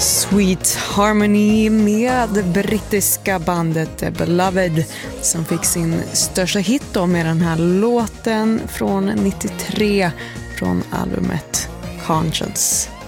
Sweet Harmony med brittiska bandet Beloved som fick sin största hit då med den här låten från 93 från albumet Conscience.